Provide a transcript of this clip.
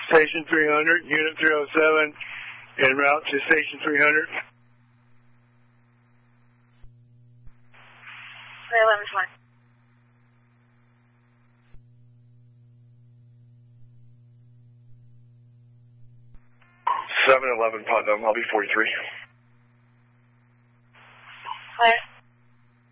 Station 300, Unit 307, en route to Station 300. 311. 711 Putnam, I'll be 43. Clear.